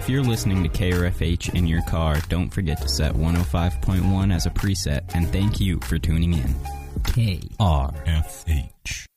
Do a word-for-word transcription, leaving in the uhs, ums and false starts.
If you're listening to K R F H in your car, don't forget to set one oh five point one as a preset, and thank you for tuning in. K R F H.